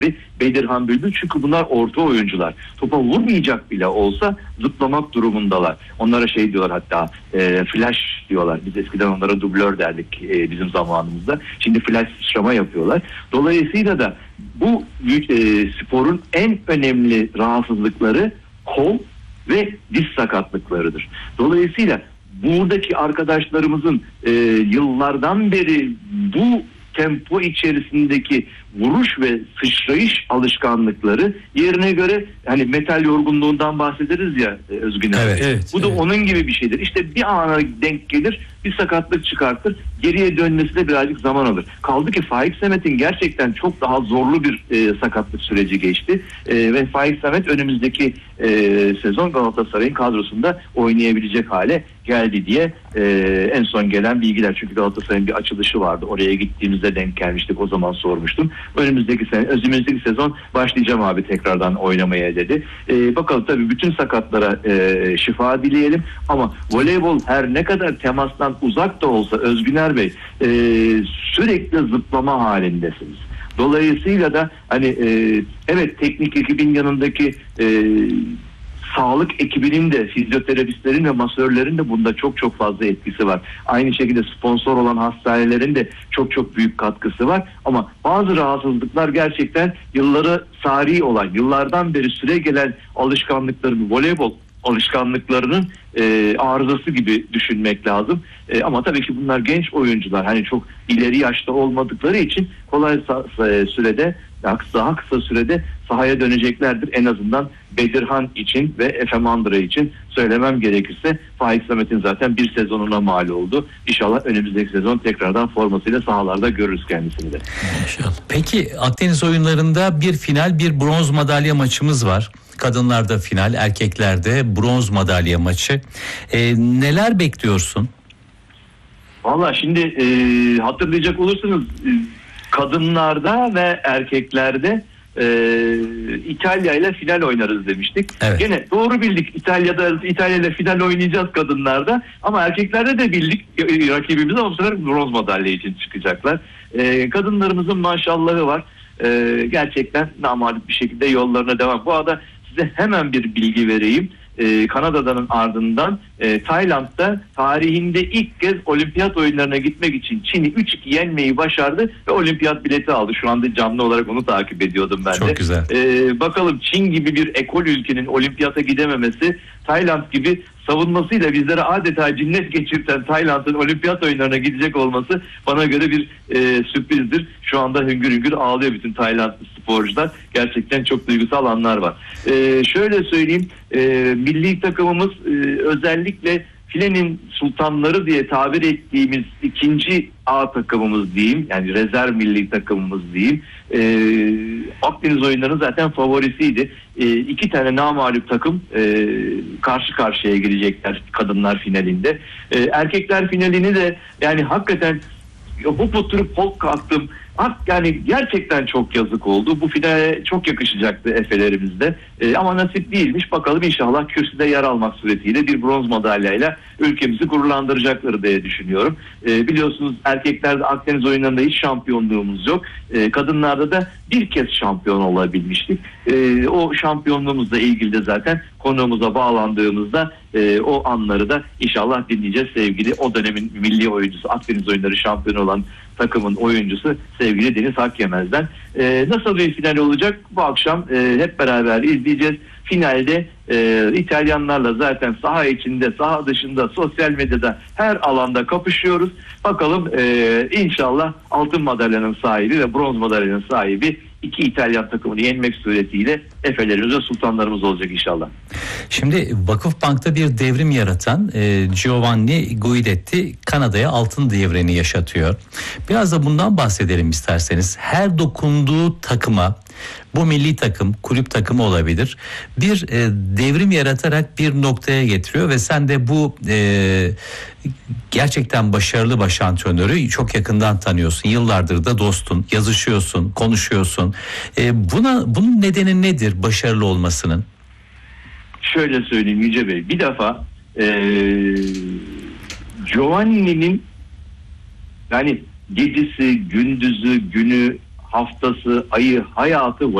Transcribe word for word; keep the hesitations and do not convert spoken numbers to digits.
Bedirhan Bülbül, çünkü bunlar orta oyuncular. Topa vurmayacak bile olsa zıplamak durumundalar. Onlara şey diyorlar, hatta e, flash diyorlar. Biz eskiden onlara dublör derdik e, bizim zamanımızda. Şimdi flash sıçrama yapıyorlar. Dolayısıyla da bu e, sporun en önemli rahatsızlıkları kol ve diz sakatlıklarıdır. Dolayısıyla buradaki arkadaşlarımızın e, yıllardan beri bu tempo içerisindeki vuruş ve sıçrayış alışkanlıkları yerine göre, hani metal yorgunluğundan bahsederiz ya Özgün abi. Evet, evet, Bu da evet. onun gibi bir şeydir. İşte bir ana denk gelir, bir sakatlık çıkartır, geriye dönmesi de birazcık zaman alır. Kaldı ki Faik Samet'in gerçekten çok daha zorlu bir e, sakatlık süreci geçti. E, ve Faik Samet önümüzdeki e, sezon Galatasaray'ın kadrosunda oynayabilecek hale geldi diye e, en son gelen bilgiler. Çünkü Galatasaray'ın bir açılışı vardı. Oraya gittiğimizde denk gelmiştik. O zaman sormuştum. Önümüzdeki sene, önümüzdeki sezon başlayacağım abi tekrardan oynamaya dedi. E, bakalım, tabii bütün sakatlara e, şifa dileyelim. Ama voleybol her ne kadar temastan uzak da olsa Özgüner Bey, e, sürekli zıplama halindesiniz. Dolayısıyla da hani e, evet, teknik ekibin yanındaki e, sağlık ekibinin de, fizyoterapistlerin ve masörlerin de bunda çok çok fazla etkisi var. Aynı şekilde sponsor olan hastanelerin de çok çok büyük katkısı var. Ama bazı rahatsızlıklar gerçekten yılları sari olan, yıllardan beri süre gelen alışkanlıkların, voleybol alışkanlıklarının e, arızası gibi düşünmek lazım. E, ama tabii ki bunlar genç oyuncular. Hani çok ileri yaşta olmadıkları için kolay sa- sürede, daha kısa sürede sahaya döneceklerdir. En azından Bedirhan için ve Efe Mandıra için söylemem gerekirse Faik Samet'in zaten bir sezonuna mal oldu. İnşallah önümüzdeki sezon tekrardan formasıyla sahalarda görürüz kendisini de. İnşallah. Peki Akdeniz oyunlarında bir final, bir bronz madalya maçımız var. Kadınlarda final, erkeklerde bronz madalya maçı. Ee, neler bekliyorsun? Valla şimdi e, hatırlayacak olursanız e, kadınlarda ve erkeklerde e, İtalya ile final oynarız demiştik. Evet. Gene doğru bildik. İtalya'da İtalya ile final oynayacağız kadınlarda, ama erkeklerde de bildik e, rakibimiz, ama bu sefer bronz madalya için çıkacaklar. E, kadınlarımızın maşallahı var. E, gerçekten namağlup bir şekilde yollarına devam. Bu arada size hemen bir bilgi vereyim. Ee, Kanada'nın ardından e, Tayland'da tarihinde ilk kez olimpiyat oyunlarına gitmek için Çin'i üç iki yenmeyi başardı ve olimpiyat bileti aldı. Şu anda canlı olarak onu takip ediyordum ben de. Çok güzel. Ee, bakalım, Çin gibi bir ekol ülkenin olimpiyata gidememesi, Tayland gibi savunmasıyla bizlere adeta cinnet geçirten Tayland'ın olimpiyat oyunlarına gidecek olması bana göre bir e, sürprizdir. Şu anda hüngür hüngür ağlıyor bütün Taylandlı sporcular. Gerçekten çok duygusal anlar var. E, şöyle söyleyeyim, e, milli takımımız e, özellikle filenin sultanları diye tabir ettiğimiz ikinci A takımımız diyeyim, yani rezerv milli takımımız diyeyim. Ee, Akdeniz oyunlarının zaten favorisiydi. Ee, iki tane namağlup takım e, karşı karşıya gelecekler kadınlar finalinde. Ee, erkekler finalini de yani hakikaten hop oturup hop kalktım. Yani gerçekten çok yazık oldu. Bu finale çok yakışacaktı Efelerimizde. Ee, ama nasip değilmiş. Bakalım, inşallah kürsüde yer almak suretiyle bir bronz madalyayla ülkemizi gururlandıracakları diye düşünüyorum. Ee, biliyorsunuz erkeklerde Akdeniz oyunlarında hiç şampiyonluğumuz yok. Ee, kadınlarda da bir kez şampiyon olabilmiştik. Ee, o şampiyonluğumuzla ilgili de zaten konuğumuza bağlandığımızda e, o anları da inşallah dinleyeceğiz sevgili o dönemin milli oyuncusu, Akdeniz oyunları şampiyonu olan takımın oyuncusu sevgili Deniz Hakyemez'den. Ee, nasıl bir final olacak? Bu akşam e, hep beraber izleyeceğiz. Finalde e, İtalyanlarla zaten saha içinde, saha dışında, sosyal medyada her alanda kapışıyoruz. Bakalım e, inşallah altın madalyanın sahibi ve bronz madalyanın sahibi iki İtalyan takımını yenmek suretiyle Efe'lerimiz ve sultanlarımız olacak inşallah. Şimdi Vakıfbank'ta bir devrim yaratan e, Giovanni Guidetti Kanada'ya altın devrini yaşatıyor. Biraz da bundan bahsedelim isterseniz. Her dokunduğu takıma, bu milli takım, kulüp takımı olabilir, bir e, devrim yaratarak bir noktaya getiriyor ve sen de bu e, gerçekten başarılı baş antrenörü çok yakından tanıyorsun. Yıllardır da dostun, yazışıyorsun, konuşuyorsun. E, buna bunun nedeni nedir başarılı olmasının? Şöyle söyleyeyim Yüce Bey, bir defa e, Giovanni'nin yani gecesi, gündüzü, günü, haftası, ayı, hayatı